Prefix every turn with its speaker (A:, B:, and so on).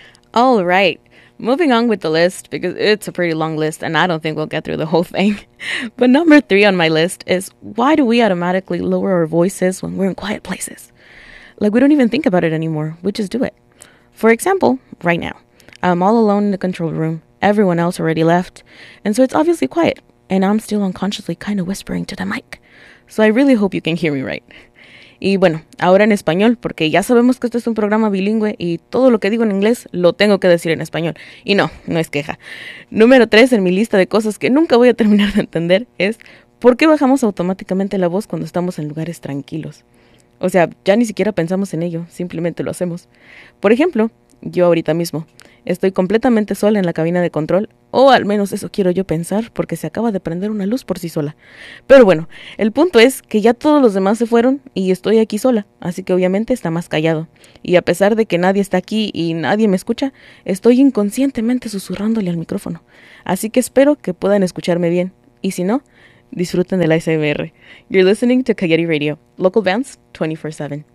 A: All right. Moving on with the list, because it's a pretty long list and I don't think we'll get through the whole thing. But number 3 on my list is, why do we automatically lower our voices when we're in quiet places? Like, we don't even think about it anymore. We just do it. For example, right now, I'm all alone in the control room. Everyone else already left. And so it's obviously quiet. And I'm still unconsciously kind of whispering to the mic. So I really hope you can hear me right. Y bueno, ahora en español, porque ya sabemos que este es un programa bilingüe y todo lo que digo en inglés lo tengo que decir en español. Y no, no es queja. Número 3 en mi lista de cosas que nunca voy a terminar de entender es, ¿por qué bajamos automáticamente la voz cuando estamos en lugares tranquilos? O sea, ya ni siquiera pensamos en ello, simplemente lo hacemos. Por ejemplo, yo ahorita mismo estoy completamente sola en la cabina de control, o al menos eso quiero yo pensar, porque se acaba de prender una luz por sí sola. Pero bueno, el punto es que ya todos los demás se fueron y estoy aquí sola, así que obviamente está más callado. Y a pesar de que nadie está aquí y nadie me escucha, estoy inconscientemente susurrándole al micrófono. Así que espero que puedan escucharme bien, y si no, disfruten del ASMR. You're listening to Coyote Radio, local bands 24/7.